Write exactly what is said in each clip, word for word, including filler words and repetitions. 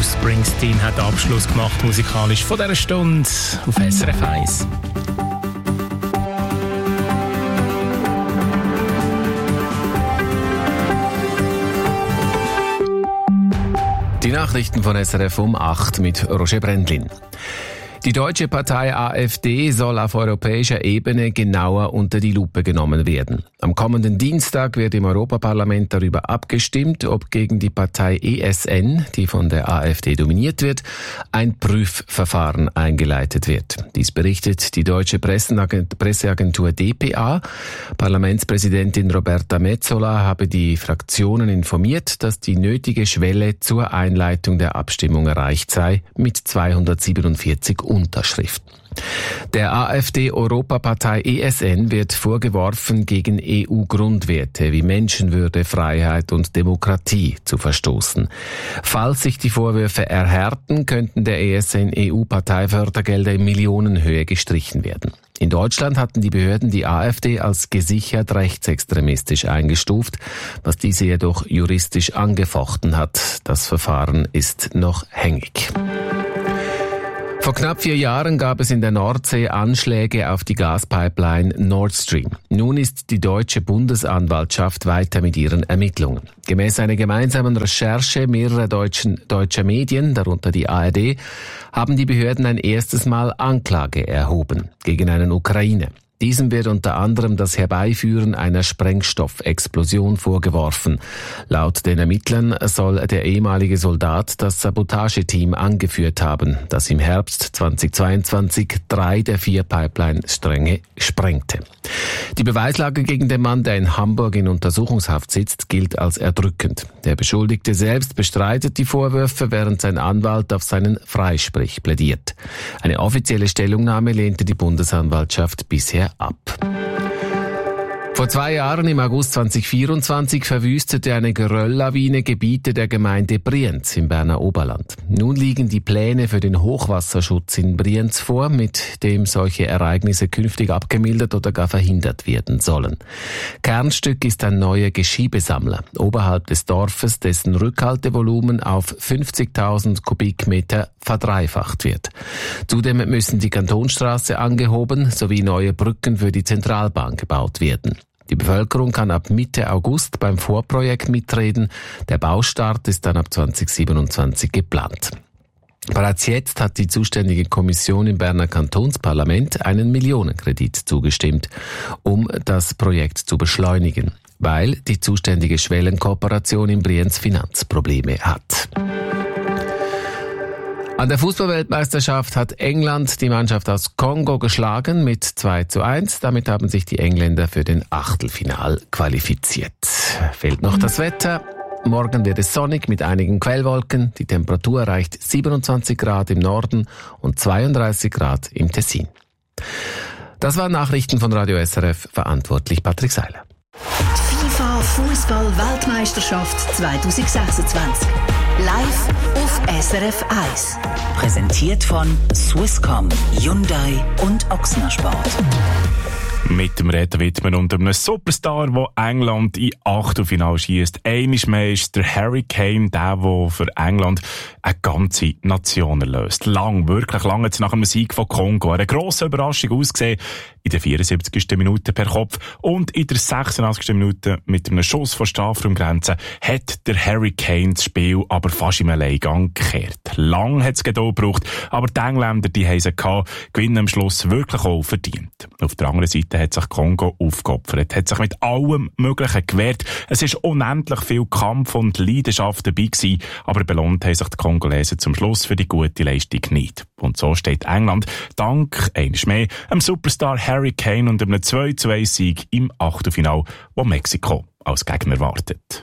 Bruce Springsteen hat Abschluss gemacht musikalisch von dieser Stunde auf S R F eins. Die Nachrichten von S R F um acht mit Roger Brendlin. Die deutsche Partei AfD soll auf europäischer Ebene genauer unter die Lupe genommen werden. Am kommenden Dienstag wird im Europaparlament darüber abgestimmt, ob gegen die Partei E S N, die von der AfD dominiert wird, ein Prüfverfahren eingeleitet wird. Dies berichtet die deutsche Presseagentur D P A. Parlamentspräsidentin Roberta Metsola habe die Fraktionen informiert, dass die nötige Schwelle zur Einleitung der Abstimmung erreicht sei mit zweihundertsiebenundvierzig Unterschriften. Der AfD-Europapartei E S N wird vorgeworfen, gegen E U-Grundwerte wie Menschenwürde, Freiheit und Demokratie zu verstoßen. Falls sich die Vorwürfe erhärten, könnten der E S N-E U-Parteifördergelder in Millionenhöhe gestrichen werden. In Deutschland hatten die Behörden die AfD als gesichert rechtsextremistisch eingestuft, was diese jedoch juristisch angefochten hat. Das Verfahren ist noch hängig. Vor knapp vier Jahren gab es in der Nordsee Anschläge auf die Gaspipeline Nord Stream. Nun ist die deutsche Bundesanwaltschaft weiter mit ihren Ermittlungen. Gemäß einer gemeinsamen Recherche mehrerer deutschen, deutscher Medien, darunter die A R D, haben die Behörden ein erstes Mal Anklage erhoben gegen einen Ukrainer. Diesem wird unter anderem das Herbeiführen einer Sprengstoffexplosion vorgeworfen. Laut den Ermittlern soll der ehemalige Soldat das Sabotageteam angeführt haben, das im Herbst zweitausendzweiundzwanzig drei der vier Pipeline-Stränge sprengte. Die Beweislage gegen den Mann, der in Hamburg in Untersuchungshaft sitzt, gilt als erdrückend. Der Beschuldigte selbst bestreitet die Vorwürfe, während sein Anwalt auf seinen Freisprich plädiert. Eine offizielle Stellungnahme lehnte die Bundesanwaltschaft bisher ab. Vor zwei Jahren, im August zweitausendvierundzwanzig, verwüstete eine Gerölllawine Gebiete der Gemeinde Brienz im Berner Oberland. Nun liegen die Pläne für den Hochwasserschutz in Brienz vor, mit dem solche Ereignisse künftig abgemildert oder gar verhindert werden sollen. Kernstück ist ein neuer Geschiebesammler oberhalb des Dorfes, dessen Rückhaltevolumen auf fünfzigtausend Kubikmeter verdreifacht wird. Zudem müssen die Kantonstraße angehoben sowie neue Brücken für die Zentralbahn gebaut werden. Die Bevölkerung kann ab Mitte August beim Vorprojekt mitreden. Der Baustart ist dann ab zweitausendsiebenundzwanzig geplant. Bereits jetzt hat die zuständige Kommission im Berner Kantonsparlament einen Millionenkredit zugestimmt, um das Projekt zu beschleunigen, weil die zuständige Schwellenkooperation in Brienz Finanzprobleme hat. An der Fußballweltmeisterschaft hat England die Mannschaft aus Kongo geschlagen mit zwei zu eins. Damit haben sich die Engländer für den Achtelfinal qualifiziert. Fehlt noch das Wetter. Morgen wird es sonnig mit einigen Quellwolken. Die Temperatur erreicht siebenundzwanzig Grad im Norden und zweiunddreißig Grad im Tessin. Das waren Nachrichten von Radio S R F, verantwortlich Patrick Seiler. Die FIFA Fußball-Weltmeisterschaft zweitausendsechsundzwanzig. Live auf S R F eins. Präsentiert von Swisscom, Hyundai und Ochsner Sport. Mit dem Reto Wittmann und einem Superstar, der England in Achtelfinale schiesst. Einmal mehr ist der Harry Kane, der, der für England eine ganze Nation erlöst. Lang, wirklich lang hat es nach einem Sieg von Kongo eine grosse Überraschung ausgesehen. In der vierundsiebzigsten Minute per Kopf und in der sechsundachtzigsten Minute mit einem Schuss von Strafraumgrenze hat der Harry Kane das Spiel aber fast im Alleingang gekehrt. Lang hat es Geduld gebraucht, aber die Engländer, die haben es gehabt, gewinnen am Schluss wirklich auch verdient. Auf der anderen Seite hat sich Kongo aufgeopfert, hat sich mit allem Möglichen gewehrt. Es ist unendlich viel Kampf und Leidenschaft dabei gewesen, aber belohnt haben sich die Kongolesen zum Schluss für die gute Leistung nicht. Und so steht England dank, eines mehr, einem Superstar Harry Kane und einem zwei zu eins Sieg im Achtelfinale, wo Mexiko als Gegner wartet.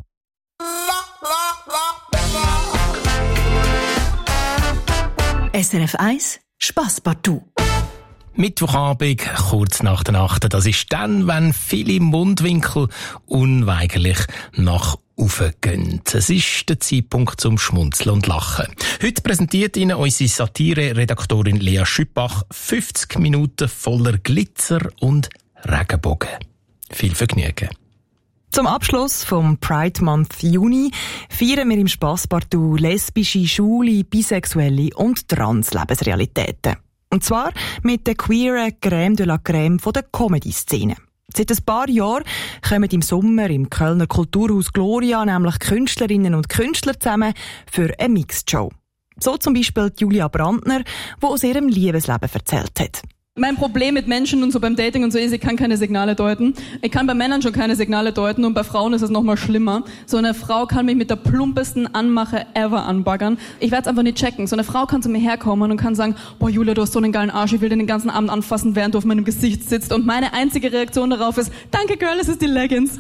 S R F eins Spasspartout. Mittwochabend, kurz nach der Nacht. Das ist dann, wenn viele Mundwinkel unweigerlich nach oben gehen. Es ist der Zeitpunkt zum Schmunzeln und Lachen. Heute präsentiert Ihnen unsere Satire-Redaktorin Lea Schüppach fünfzig Minuten voller Glitzer und Regenbogen. Viel Vergnügen. Zum Abschluss vom Pride Month Juni feiern wir im Spasspartout lesbische, schwule, bisexuelle und trans Lebensrealitäten. Und zwar mit der queeren Crème de la Crème von der Comedy-Szene. Seit ein paar Jahren kommen im Sommer im Kölner Kulturhaus Gloria nämlich Künstlerinnen und Künstler zusammen für eine Mixed-Show. So zum Beispiel Julia Brandner, die aus ihrem Liebesleben erzählt hat. Mein Problem mit Menschen und so beim Dating und so ist, ich kann keine Signale deuten. Ich kann bei Männern schon keine Signale deuten und bei Frauen ist es noch mal schlimmer. So eine Frau kann mich mit der plumpesten Anmache ever anbaggern. Ich werde es einfach nicht checken. So eine Frau kann zu mir herkommen und kann sagen, boah Julia, du hast so einen geilen Arsch, ich will den den ganzen Abend anfassen, während du auf meinem Gesicht sitzt. Und meine einzige Reaktion darauf ist, danke Girl, es ist die Leggings.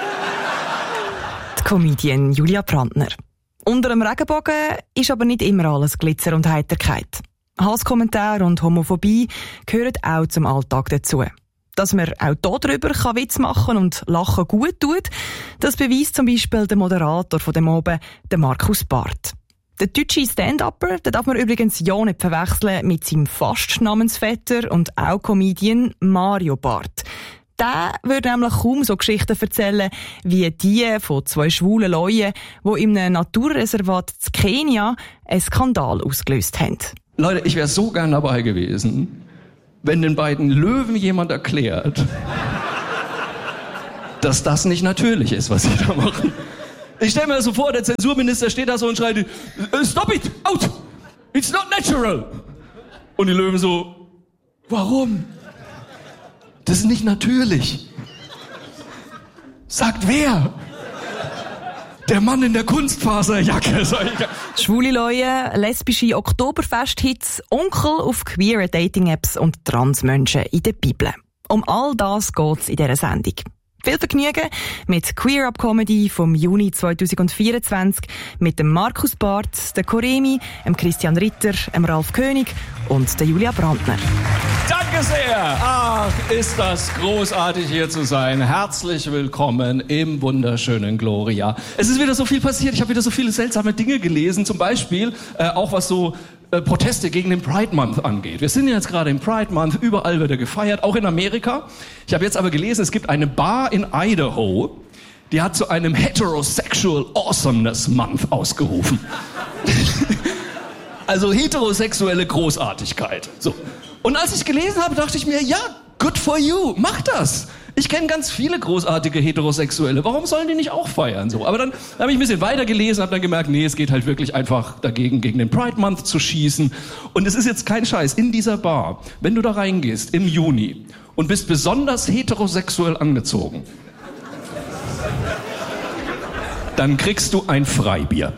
Die Comedian Julia Brandner. Unter dem Regenbogen ist aber nicht immer alles Glitzer und Heiterkeit. Hasskommentare und Homophobie gehören auch zum Alltag dazu. Dass man auch darüber Witz machen und Lachen gut tut, das beweist zum Beispiel der Moderator von dem Oben, der Markus Barth. Der deutsche Stand-Upper, den darf man übrigens ja nicht verwechseln mit seinem fast Namensvetter und auch Comedian Mario Barth. Der würde nämlich kaum so Geschichten erzählen wie die von zwei schwulen Leuten, die in einem Naturreservat in Kenia einen Skandal ausgelöst haben. Leute, ich wäre so gern dabei gewesen, wenn den beiden Löwen jemand erklärt, dass das nicht natürlich ist, was sie da machen. Ich stelle mir das so vor, der Zensurminister steht da so und schreit, stop it, out, it's not natural. Und die Löwen so, warum? Das ist nicht natürlich. Sagt wer? Der Mann in der Kunstfaserjacke. Schwule Leute, lesbische Oktoberfest-Hits, Onkel auf queere Dating-Apps und Transmenschen in der Bibel. Um all das geht's in dieser Sendung. Viel Vergnügen mit Queer Up Comedy vom Juni zweitausendvierundzwanzig mit dem Markus Barth, der Koremi, dem Christian Ritter, dem Ralf König und der Julia Brandner. Danke sehr! Ach, ist das großartig hier zu sein. Herzlich willkommen im wunderschönen Gloria. Es ist wieder so viel passiert. Ich habe wieder so viele seltsame Dinge gelesen. Zum Beispiel äh, auch was so äh, Proteste gegen den Pride Month angeht. Wir sind jetzt gerade im Pride Month. Überall wird er gefeiert, auch in Amerika. Ich habe jetzt aber gelesen, es gibt eine Bar in Idaho, die hat zu einem Heterosexual Awesomeness Month ausgerufen. Also heterosexuelle Großartigkeit. So. Und als ich gelesen habe, dachte ich mir, ja, good for you, mach das. Ich kenne ganz viele großartige Heterosexuelle. Warum sollen die nicht auch feiern? So. Aber dann habe ich ein bisschen weiter gelesen, habe dann gemerkt, nee, es geht halt wirklich einfach dagegen, gegen den Pride Month zu schießen. Und es ist jetzt kein Scheiß. In dieser Bar, wenn du da reingehst im Juni und bist besonders heterosexuell angezogen, dann kriegst du ein Freibier.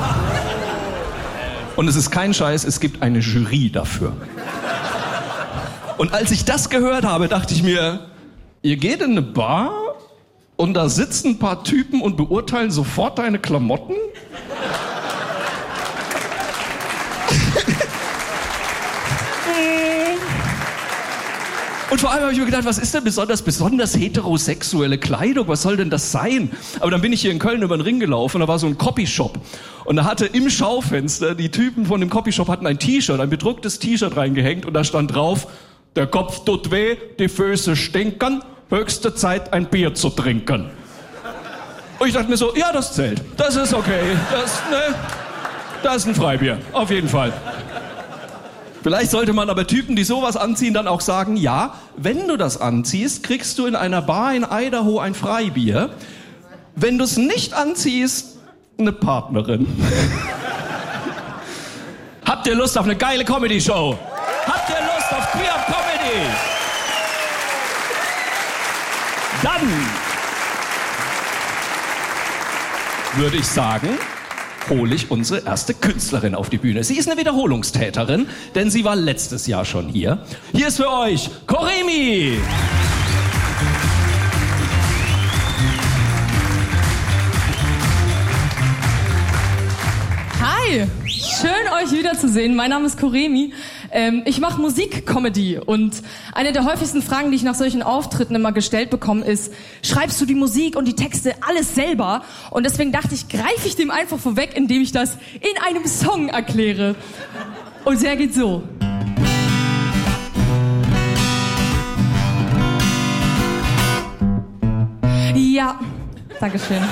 Und es ist kein Scheiß, es gibt eine Jury dafür. Und als ich das gehört habe, dachte ich mir, ihr geht in eine Bar und da sitzen ein paar Typen und beurteilen sofort deine Klamotten? Und vor allem habe ich mir gedacht, was ist denn besonders, besonders heterosexuelle Kleidung? Was soll denn das sein? Aber dann bin ich hier in Köln über den Ring gelaufen und da war so ein Copyshop. Und da hatte im Schaufenster, die Typen von dem Copyshop hatten ein T-Shirt, ein bedrucktes T-Shirt reingehängt und da stand drauf, der Kopf tut weh, die Füße stinken, höchste Zeit ein Bier zu trinken. Und ich dachte mir so, ja, das zählt. Das ist okay. Das, ne, das ist ein Freibier. Auf jeden Fall. Vielleicht sollte man aber Typen, die sowas anziehen, dann auch sagen, ja, wenn du das anziehst, kriegst du in einer Bar in Idaho ein Freibier. Wenn du es nicht anziehst, eine Partnerin. Habt ihr Lust auf eine geile Comedy-Show? Habt ihr Lust auf Queer Up Comedy? Dann würde ich sagen, hole ich unsere erste Künstlerin auf die Bühne. Sie ist eine Wiederholungstäterin, denn sie war letztes Jahr schon hier. Hier ist für euch Koremi! Hi, schön euch wiederzusehen. Mein Name ist Koremi. Ähm, ich mache Musik-Comedy und eine der häufigsten Fragen, die ich nach solchen Auftritten immer gestellt bekomme, ist, schreibst du die Musik und die Texte alles selber? Und deswegen dachte ich, greife ich dem einfach vorweg, indem ich das in einem Song erkläre. Und der geht so. Ja, Dankeschön.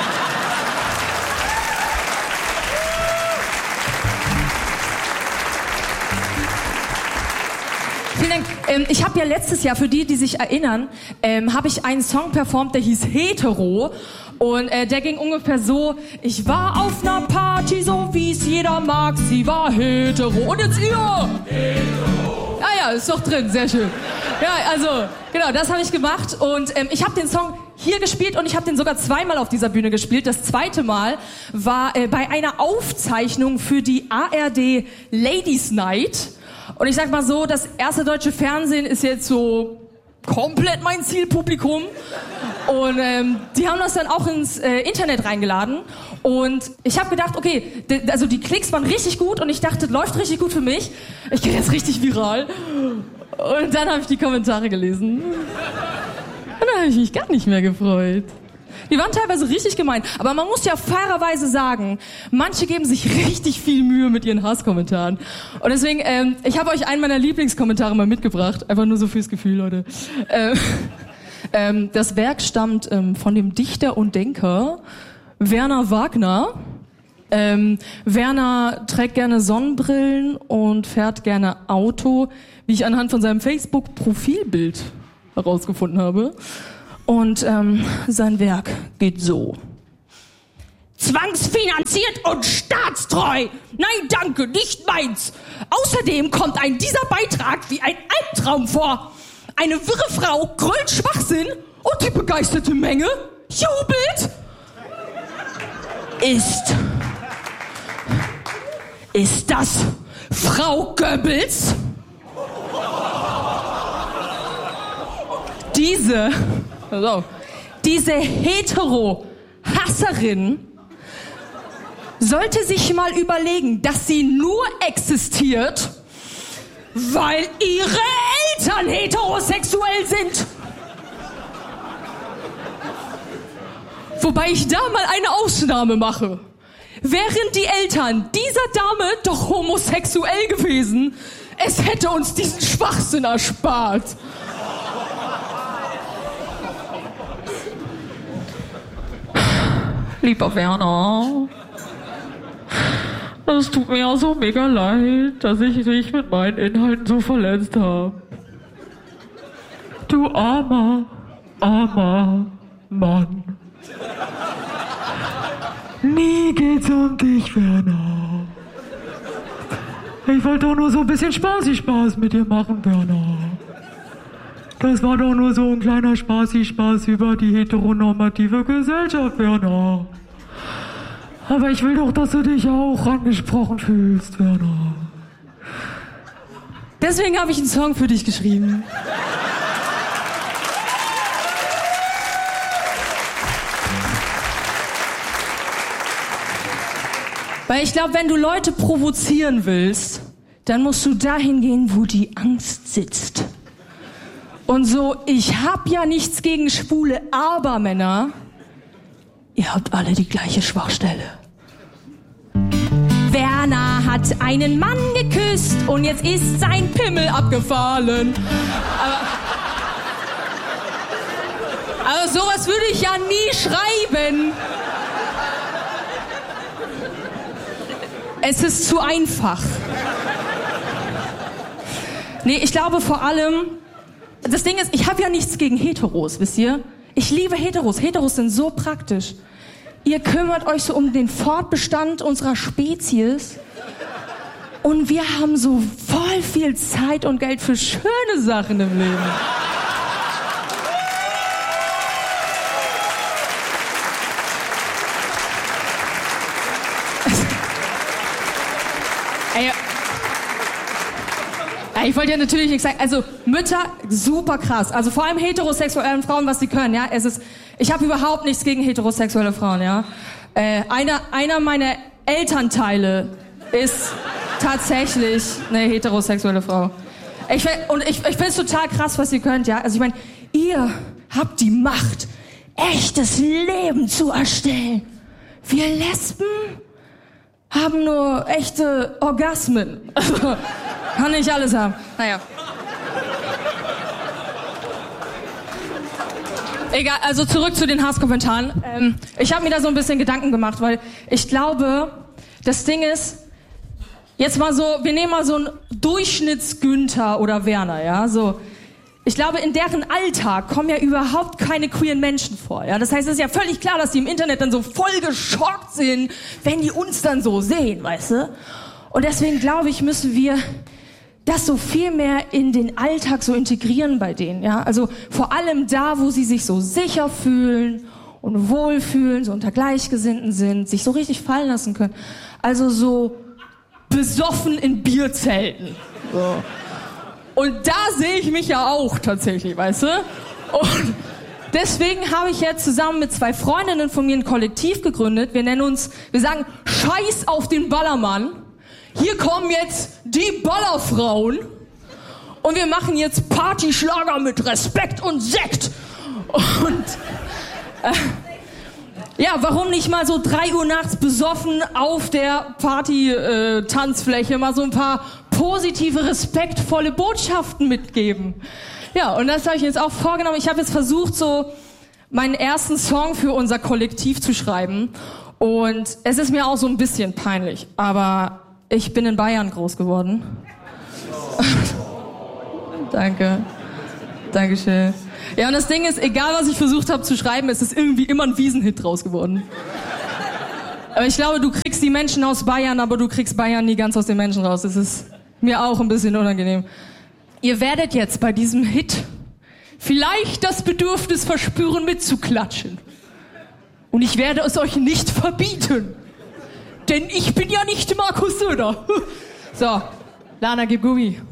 Vielen Dank. Ähm, ich habe ja letztes Jahr, für die, die sich erinnern, ähm, habe ich einen Song performt, der hieß Hetero. Und äh, der ging ungefähr so: Ich war auf einer Party, so wie es jeder mag, sie war hetero. Und jetzt ihr! Hetero! Ah ja, ist doch drin, sehr schön. Ja, also, genau, das habe ich gemacht. Und ähm, ich habe den Song hier gespielt und ich habe den sogar zweimal auf dieser Bühne gespielt. Das zweite Mal war äh, bei einer Aufzeichnung für die A R D Ladies Night. Und ich sag mal so, das erste deutsche Fernsehen ist jetzt so komplett mein Zielpublikum. Und ähm, die haben das dann auch ins äh, Internet reingeladen. Und ich habe gedacht, okay, d- also die Klicks waren richtig gut und ich dachte, läuft richtig gut für mich. Ich gehe jetzt richtig viral. Und dann habe ich die Kommentare gelesen. Und dann habe ich mich gar nicht mehr gefreut. Die waren teilweise richtig gemein. Aber man muss ja fairerweise sagen, manche geben sich richtig viel Mühe mit ihren Hasskommentaren. Und deswegen, ähm, ich habe euch einen meiner Lieblingskommentare mal mitgebracht. Einfach nur so fürs Gefühl, Leute. Ähm, ähm, das Werk stammt ähm, von dem Dichter und Denker Werner Wagner. Ähm, Werner trägt gerne Sonnenbrillen und fährt gerne Auto, wie ich anhand von seinem Facebook-Profilbild herausgefunden habe. Und ähm, sein Werk geht so. Zwangsfinanziert und staatstreu. Nein, danke, nicht meins. Außerdem kommt ein dieser Beitrag wie ein Albtraum vor. Eine wirre Frau grölt Schwachsinn und die begeisterte Menge jubelt. Ist... Ist das Frau Goebbels? Diese... Also, diese Hetero-Hasserin sollte sich mal überlegen, dass sie nur existiert, weil ihre Eltern heterosexuell sind. Wobei ich da mal eine Ausnahme mache. Wären die Eltern dieser Dame doch homosexuell gewesen, es hätte uns diesen Schwachsinn erspart. Lieber Werner, es tut mir ja so mega leid, dass ich dich mit meinen Inhalten so verletzt habe. Du armer, armer Mann. Nie geht's um dich, Werner. Ich wollte doch nur so ein bisschen Spaßi-Spaß mit dir machen, Werner. Das war doch nur so ein kleiner Spaßi-Spaß über die heteronormative Gesellschaft, Werner. Aber ich will doch, dass du dich auch angesprochen fühlst, Werner. Deswegen habe ich einen Song für dich geschrieben. Weil ich glaube, wenn du Leute provozieren willst, dann musst du dahin gehen, wo die Angst sitzt. Und so, ich hab ja nichts gegen Schwule, aber Männer, ihr habt alle die gleiche Schwachstelle. Werner hat einen Mann geküsst und jetzt ist sein Pimmel abgefallen. Aber, aber sowas würde ich ja nie schreiben. Es ist zu einfach. Nee, ich glaube vor allem, das Ding ist, ich habe ja nichts gegen Heteros, wisst ihr? Ich liebe Heteros. Heteros sind so praktisch. Ihr kümmert euch so um den Fortbestand unserer Spezies. Und wir haben so voll viel Zeit und Geld für schöne Sachen im Leben. Ey, ich wollte ja natürlich nicht sagen, also Mütter, super krass. Also vor allem heterosexuellen Frauen, was sie können, ja. Es ist, ich habe überhaupt nichts gegen heterosexuelle Frauen, ja. Äh, einer, einer meiner Elternteile ist tatsächlich eine heterosexuelle Frau. Ich, und ich, ich finde es total krass, was ihr könnt, ja. Also ich meine, ihr habt die Macht, echtes Leben zu erstellen. Wir Lesben haben nur echte Orgasmen. Also, kann nicht alles haben. Naja. Egal, also zurück zu den Hasskommentaren. Ähm, ich habe mir da so ein bisschen Gedanken gemacht, weil ich glaube, das Ding ist, jetzt mal so, wir nehmen mal so einen Durchschnitts-Günther oder Werner, ja, so. Ich glaube, in deren Alltag kommen ja überhaupt keine queeren Menschen vor, ja. Das heißt, es ist ja völlig klar, dass die im Internet dann so voll geschockt sind, wenn die uns dann so sehen, weißt du? Und deswegen glaube ich, müssen wir das so viel mehr in den Alltag so integrieren bei denen, ja. Also vor allem da, wo sie sich so sicher fühlen und wohlfühlen, so unter Gleichgesinnten sind, sich so richtig fallen lassen können. Also so besoffen in Bierzelten. So. Und da sehe ich mich ja auch tatsächlich, weißt du? Und deswegen habe ich jetzt zusammen mit zwei Freundinnen von mir ein Kollektiv gegründet. Wir nennen uns, wir sagen, Scheiß auf den Ballermann. Hier kommen jetzt die Ballerfrauen. Und wir machen jetzt Partyschlager mit Respekt und Sekt. Und äh, ja, warum nicht mal so drei Uhr nachts besoffen auf der Party-Tanzfläche äh, mal so ein paar positive, respektvolle Botschaften mitgeben. Ja, und das habe ich jetzt auch vorgenommen. Ich habe jetzt versucht, so meinen ersten Song für unser Kollektiv zu schreiben. Und es ist mir auch so ein bisschen peinlich. Aber ich bin in Bayern groß geworden. Danke. Dankeschön. Ja, und das Ding ist, egal was ich versucht habe zu schreiben, es ist irgendwie immer ein Wiesenhit draus geworden. Aber ich glaube, du kriegst die Menschen aus Bayern, aber du kriegst Bayern nie ganz aus den Menschen raus. Das ist mir auch ein bisschen unangenehm. Ihr werdet jetzt bei diesem Hit vielleicht das Bedürfnis verspüren, mitzuklatschen. Und ich werde es euch nicht verbieten. Denn ich bin ja nicht Markus Söder. So, Lana, gib Gummi.